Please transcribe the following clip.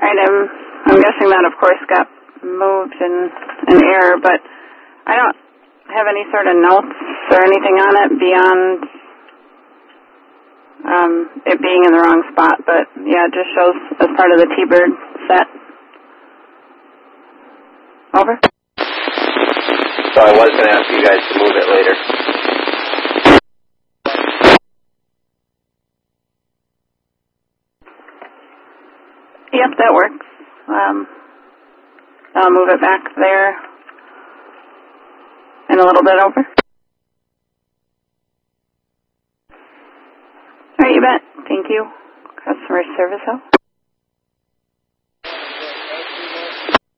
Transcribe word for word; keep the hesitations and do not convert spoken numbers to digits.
right, I'm, I'm guessing that, of course, got moved in an error, but I don't have any sort of notes or anything on it beyond um, it being in the wrong spot. But, yeah, it just shows as part of the T-Bird set. Over. So I was going to ask you guys to move it later. Yep, that works. Um, I'll move it back there and a little bit over. All right, you bet. Thank you. Customer service help.